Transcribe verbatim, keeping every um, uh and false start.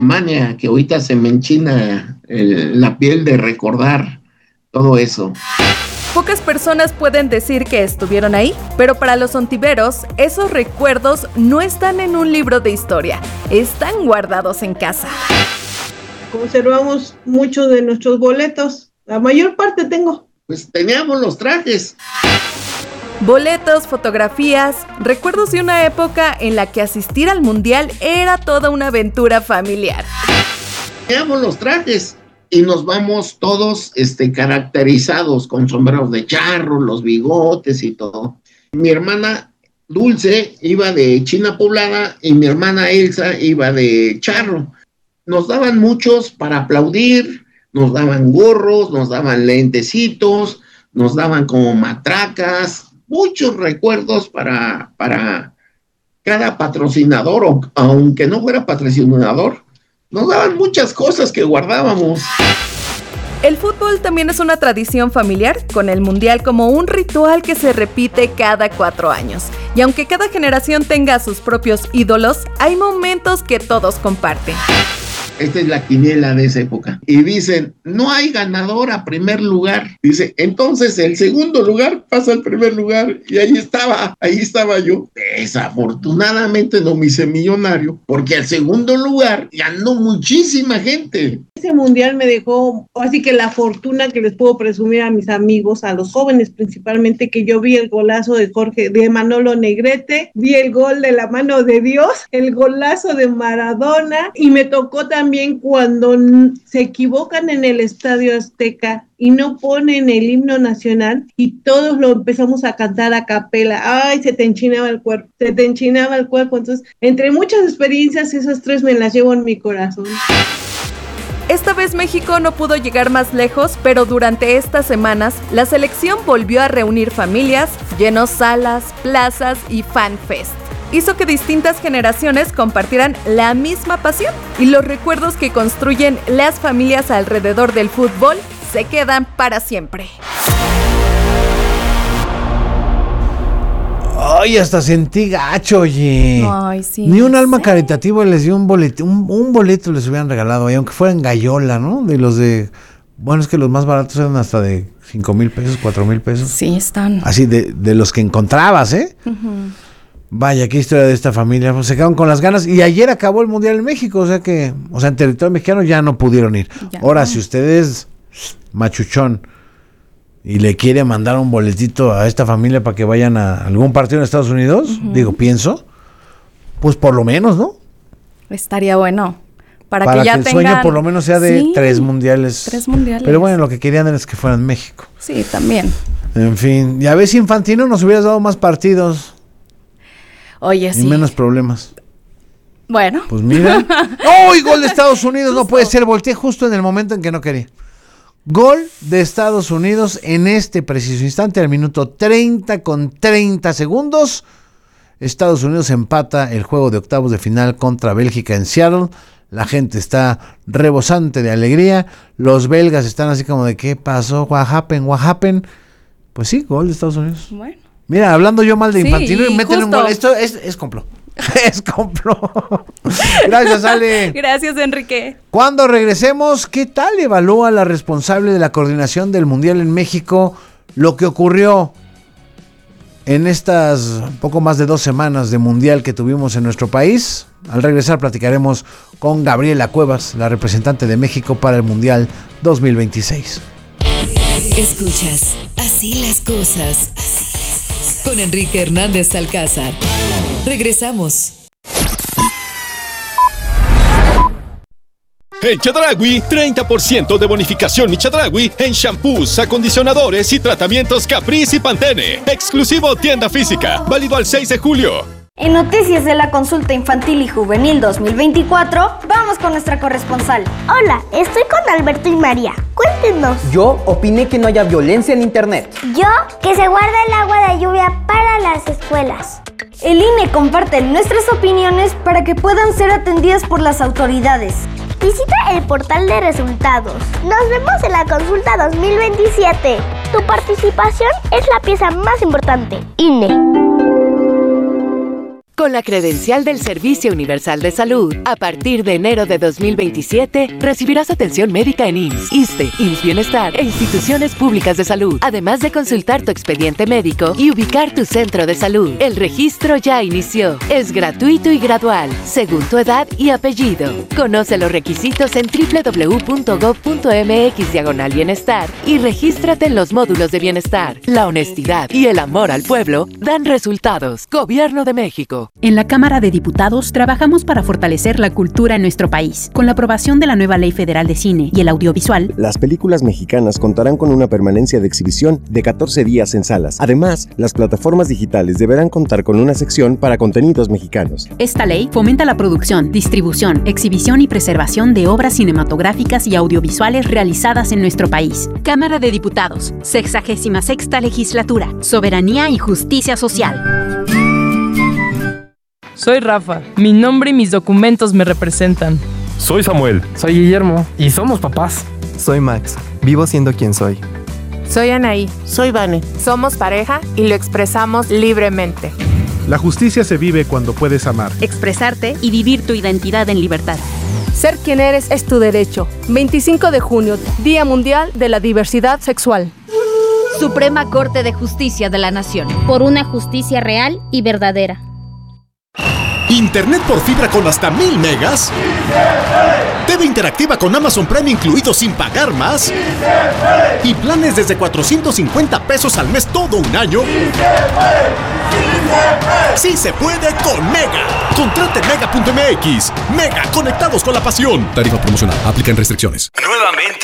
Mania, que ahorita se me enchina el, la piel de recordar todo eso. Pocas personas pueden decir que estuvieron ahí, pero para los ontiveros, esos recuerdos no están en un libro de historia, están guardados en casa. Conservamos muchos de nuestros boletos, la mayor parte tengo. Pues teníamos los trajes. Boletos, fotografías, recuerdos de una época en la que asistir al mundial era toda una aventura familiar. Teníamos los trajes y nos vamos todos este, caracterizados con sombreros de charro, los bigotes y todo. Mi hermana Dulce iba de China Poblada y mi hermana Elsa iba de charro. Nos daban muchos para aplaudir, nos daban gorros, nos daban lentecitos, nos daban como matracas, muchos recuerdos para, para cada patrocinador, o, aunque no fuera patrocinador, nos daban muchas cosas que guardábamos. El fútbol también es una tradición familiar, con el mundial como un ritual que se repite cada cuatro años. Y aunque cada generación tenga sus propios ídolos, hay momentos que todos comparten. Esta es la quiniela de esa época. Y dicen, no hay ganador a primer lugar. Dice, entonces el segundo lugar pasa al primer lugar. Y ahí estaba, ahí estaba yo. Desafortunadamente no me hice millonario, porque al segundo lugar ganó muchísima gente. Ese mundial me dejó, así que la fortuna que les puedo presumir a mis amigos, a los jóvenes principalmente, que yo vi el golazo de Jorge, de Manolo Negrete, vi el gol de la mano de Dios, el golazo de Maradona, y me tocó también cuando se equivocan en el Estadio Azteca y no ponen el himno nacional y todos lo empezamos a cantar a capela. Ay, se te enchinaba el cuerpo, se te enchinaba el cuerpo. Entonces, entre muchas experiencias, esas tres me las llevo en mi corazón. Esta vez México no pudo llegar más lejos, pero durante estas semanas, la selección volvió a reunir familias, llenó salas, plazas y fanfest. Hizo que distintas generaciones compartieran la misma pasión y los recuerdos que construyen las familias alrededor del fútbol se quedan para siempre. Ay, hasta sentí gacho, oye. Ay, sí. Ni un alma caritativa les dio un boleto, un, un boleto les hubieran regalado, y aunque fueran gallola, ¿no? De los de, bueno, es que los más baratos eran hasta de cinco mil pesos, cuatro mil pesos. Sí, están. Así de, de los que encontrabas, ¿eh? Uh-huh. Vaya, qué historia de esta familia. Pues se quedaron con las ganas. Y ayer acabó el Mundial en México. O sea que, o sea, en territorio mexicano ya no pudieron ir. Ya Ahora, no. Si usted es machuchón y le quiere mandar un boletito a esta familia para que vayan a algún partido en Estados Unidos, uh-huh. digo, pienso, pues por lo menos, ¿no? Estaría bueno. Para, para que ya que el tengan... sueño por lo menos sea de sí, tres mundiales. Tres mundiales. Pero bueno, lo que querían es que fueran México. Sí, también. En fin, ya ves, Infantino, nos hubieras dado más partidos. Oye, sí. Y menos problemas. Bueno. Pues mira. ¡Uy! Gol de Estados Unidos. No puede ser. Volteé justo en el momento en que no quería. Gol de Estados Unidos en este preciso instante, al minuto treinta con treinta segundos. Estados Unidos empata el juego de octavos de final contra Bélgica en Seattle. La gente está rebosante de alegría. Los belgas están así como de ¿qué pasó? What happened? What happened? Pues sí, gol de Estados Unidos. Bueno. Mira, hablando yo mal de sí, Infantino y meten un gol. Esto es, es complot. Es complot. Gracias, Ale. Gracias, Enrique. Cuando regresemos, ¿qué tal evalúa la responsable de la coordinación del Mundial en México lo que ocurrió en estas poco más de dos semanas de Mundial que tuvimos en nuestro país? Al regresar platicaremos con Gabriela Cuevas, la representante de México para el Mundial dos mil veintiséis. Escuchas Así las cosas con Enrique Hernández Alcázar. Regresamos. En Chedraui, treinta por ciento de bonificación y Chedraui en shampoos, acondicionadores y tratamientos Caprice y Pantene. Exclusivo tienda física, válido al seis de julio. En Noticias de la Consulta Infantil y Juvenil dos mil veinticuatro, vamos con nuestra corresponsal. Hola, estoy con Alberto y María. Cuéntenos. Yo opiné que no haya violencia en internet. Yo, que se guarda el agua de lluvia para las escuelas. El I N E comparte nuestras opiniones para que puedan ser atendidas por las autoridades. Visita el portal de resultados. Nos vemos en la consulta dos mil veintisiete. Tu participación es la pieza más importante. I N E. Con la credencial del Servicio Universal de Salud, a partir de enero de dos mil veintisiete, recibirás atención médica en I M S S, ISSSTE, I M S S Bienestar e instituciones públicas de salud, además de consultar tu expediente médico y ubicar tu centro de salud. El registro ya inició. Es gratuito y gradual, según tu edad y apellido. Conoce los requisitos en doble u doble u doble u punto gob punto eme equis diagonal bienestar y regístrate en los módulos de bienestar. La honestidad y el amor al pueblo dan resultados. Gobierno de México. En la Cámara de Diputados trabajamos para fortalecer la cultura en nuestro país. Con la aprobación de la nueva Ley Federal de Cine y el audiovisual, las películas mexicanas contarán con una permanencia de exhibición de catorce días en salas. Además, las plataformas digitales deberán contar con una sección para contenidos mexicanos. Esta ley fomenta la producción, distribución, exhibición y preservación de obras cinematográficas y audiovisuales realizadas en nuestro país. Cámara de Diputados, sexagésima sexta Legislatura, Soberanía y Justicia Social. Soy Rafa, mi nombre y mis documentos me representan. Soy Samuel. Soy Guillermo y somos papás. Soy Max, vivo siendo quien soy. Soy Anaí. Soy Vane. Somos pareja y lo expresamos libremente. La justicia se vive cuando puedes amar, expresarte y vivir tu identidad en libertad. Ser quien eres es tu derecho. veinticinco de junio, Día Mundial de la Diversidad Sexual. Suprema Corte de Justicia de la Nación. Por una justicia real y verdadera. ¿Internet por fibra con hasta mil megas? ¿T V interactiva con Amazon Prime incluido sin pagar más? ¿Y planes desde cuatrocientos cincuenta pesos al mes todo un año? ¡Sí se puede con Mega! Contrate mega punto eme equis. Mega, conectados con la pasión. Tarifa promocional. Aplican restricciones. Nuevamente